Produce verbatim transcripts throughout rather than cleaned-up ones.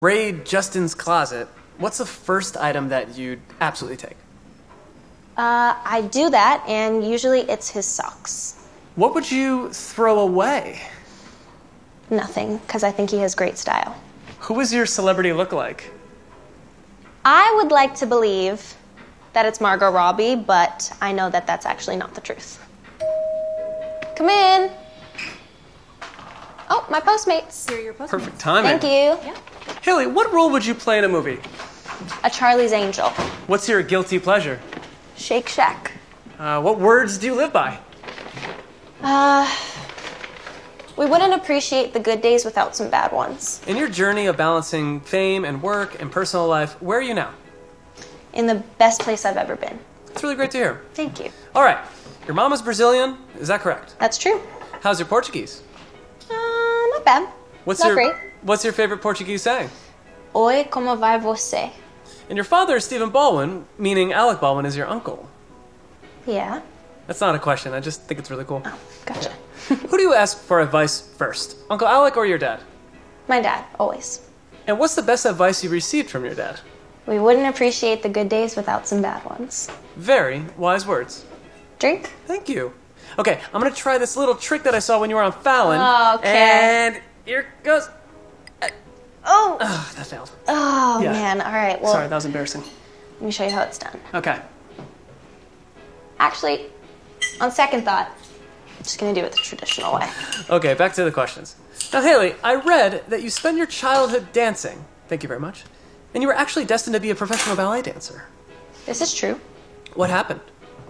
Raid Justin's closet. What's the first item that you'd absolutely take? Uh, I do that, and usually it's his socks. What would you throw away? Nothing, because I think he has great style. Who is your celebrity lookalike? I would like to believe that it's Margot Robbie, but I know that that's actually not the truth. Come in. Oh, my Postmates. Here are your Postmates. Perfect timing. Thank you. Yeah. Haley, what role would you play in a movie? A Charlie's Angel. What's your guilty pleasure? Shake Shack. Uh, what words do you live by? Uh, we wouldn't appreciate the good days without some bad ones. In your journey of balancing fame and work and personal life, where are you now? In the best place I've ever been. It's really great to hear. Thank you. All right, your mom is Brazilian, is that correct? That's true. How's your Portuguese? Uh, not bad. What's not your great. What's your favorite Portuguese saying? Oi, como vai você? And your father is Stephen Baldwin, meaning Alec Baldwin is your uncle. Yeah. That's not a question, I just think it's really cool. Oh, gotcha. Who do you ask for advice first, Uncle Alec or your dad? My dad, always. And what's the best advice you received from your dad? We wouldn't appreciate the good days without some bad ones. Very wise words. Drink? Thank you. Okay, I'm gonna try this little trick that I saw when you were on Fallon. Oh, okay. And here goes. Oh! Ugh, that failed. Oh, Yeah. man. All right, well, Sorry, that was embarrassing. let me show you how it's done. Okay. Actually, on second thought, I'm just going to do it the traditional way. Okay, back to the questions. Now, Haley, I read that you spent your childhood dancing. Thank you very much. And you were actually destined to be a professional ballet dancer. This is true. What happened?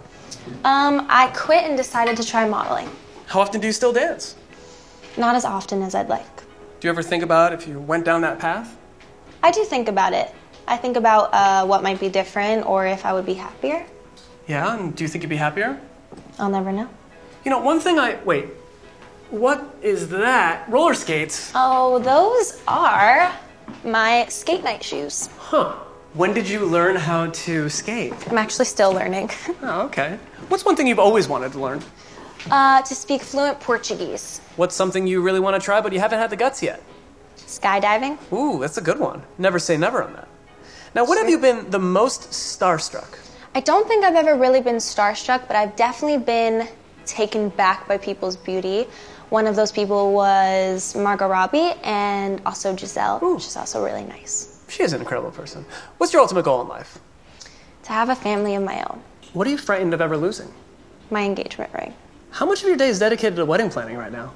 Um, I quit and decided to try modeling. How often do you still dance? Not as often as I'd like. Do you ever think about if you went down that path? I do think about it. I think about uh, what might be different or if I would be happier. Yeah, and do you think you'd be happier? I'll never know. You know, one thing I... Wait. What is that? Roller skates? Oh, those are my skate night shoes. Huh. When did you learn how to skate? I'm actually still learning. Oh, okay. What's one thing you've always wanted to learn? Uh, to speak fluent Portuguese. What's something you really want to try but you haven't had the guts yet? Skydiving. Ooh, that's a good one. Never say never on that. Now, when have you been the most starstruck? I don't think I've ever really been starstruck, but I've definitely been taken back by people's beauty. One of those people was Margot Robbie and also Giselle, Ooh. which is also really nice. She is an incredible person. What's your ultimate goal in life? To have a family of my own. What are you frightened of ever losing? My engagement ring. How much of your day is dedicated to wedding planning right now?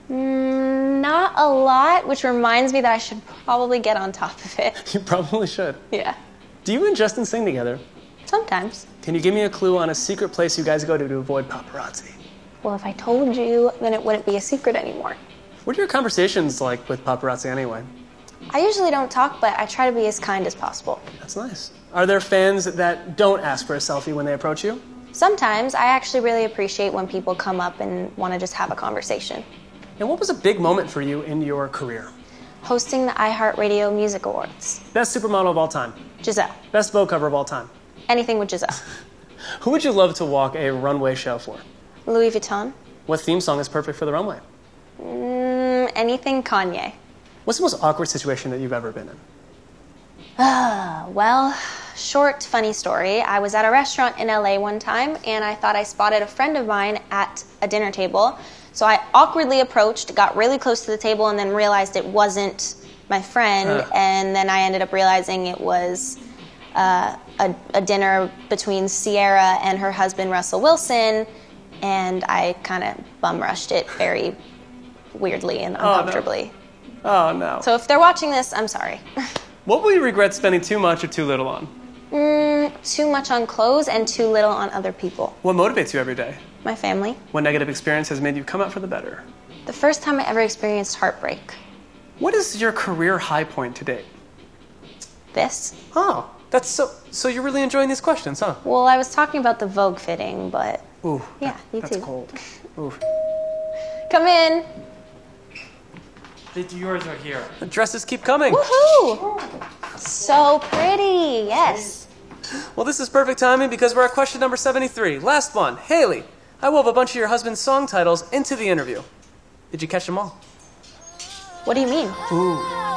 Mm, not a lot, which reminds me that I should probably get on top of it. You probably should. Yeah. Do you and Justin sing together? Sometimes. Can you give me a clue on a secret place you guys go to to avoid paparazzi? Well, if I told you, then it wouldn't be a secret anymore. What are your conversations like with paparazzi anyway? I usually don't talk, but I try to be as kind as possible. That's nice. Are there fans that don't ask for a selfie when they approach you? Sometimes I actually really appreciate when people come up and want to just have a conversation. And what was a big moment for you in your career? Hosting the iHeartRadio Music Awards. Best supermodel of all time. Giselle. Best Vogue cover of all time. Anything with Giselle. Who would you love to walk a runway show for? Louis Vuitton. What theme song is perfect for the runway? Mm, anything Kanye. What's the most awkward situation that you've ever been in? Uh, well, short, funny story. I was at a restaurant in L A one time, and I thought I spotted a friend of mine at a dinner table. So I awkwardly approached, got really close to the table, and then realized it wasn't my friend. Uh. And then I ended up realizing it was uh, a, a dinner between Sierra and her husband, Russell Wilson. And I kind of bum rushed it very weirdly and uncomfortably. Oh, no. So if they're watching this, I'm sorry. What will you regret spending too much or too little on? Mm, too much on clothes and too little on other people. What motivates you every day? My family. What negative experience has made you come out for the better? The first time I ever experienced heartbreak. What is your career high point to date? This. Oh, that's so... So you're really enjoying these questions, huh? Well, I was talking about the Vogue fitting, but Ooh, yeah, you that's too. cold. Ooh. Come in. The yours are here. The dresses keep coming. Woohoo! So pretty, yes. Well, this is perfect timing because we're at question number seventy-three. Last one. Haley, I wove a bunch of your husband's song titles into the interview. Did you catch them all? What do you mean? Ooh.